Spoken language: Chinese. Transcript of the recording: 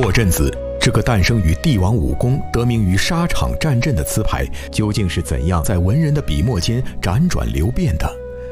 破阵子，这个诞生于帝王武功、得名于沙场战阵的词牌，究竟是怎样在文人的笔墨间辗转流变的？